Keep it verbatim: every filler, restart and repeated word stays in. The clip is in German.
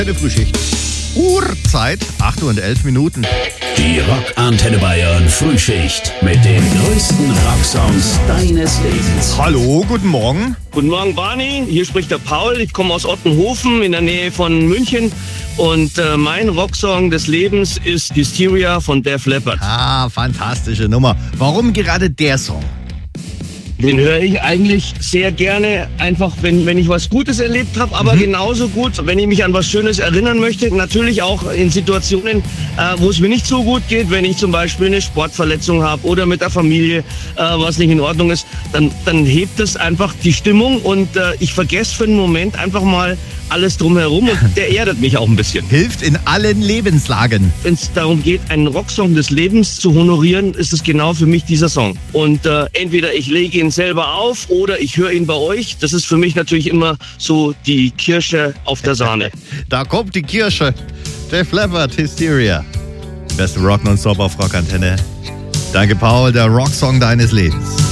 Eine Frühschicht. Uhrzeit, acht Uhr und elf Minuten. Die Rock-Antenne Bayern Frühschicht mit den größten Rocksongs deines Lebens. Hallo, guten Morgen. Guten Morgen, Barney. Hier spricht der Paul. Ich komme aus Ottenhofen in der Nähe von München. Und äh, mein Rocksong des Lebens ist Hysteria von Def Leppard. Ah, fantastische Nummer. Warum gerade der Song? Den höre ich eigentlich sehr gerne, einfach wenn, wenn ich was Gutes erlebt habe, aber mhm. genauso gut, wenn ich mich an was Schönes erinnern möchte. Natürlich auch in Situationen, äh, wo es mir nicht so gut geht, wenn ich zum Beispiel eine Sportverletzung habe oder mit der Familie äh, was nicht in Ordnung ist, dann, dann hebt es einfach die Stimmung und äh, ich vergesse für einen Moment einfach mal alles drumherum und der erdet mich auch ein bisschen. Hilft in allen Lebenslagen. Wenn es darum geht, einen Rocksong des Lebens zu honorieren, ist es genau für mich dieser Song. Und äh, entweder ich lege ihn selber auf oder ich höre ihn bei euch. Das ist für mich natürlich immer so die Kirsche auf der Sahne. Da kommt die Kirsche. Def Leppard, Hysteria. Beste Rock nonstop auf Rockantenne. Danke, Paul, der Rocksong deines Lebens.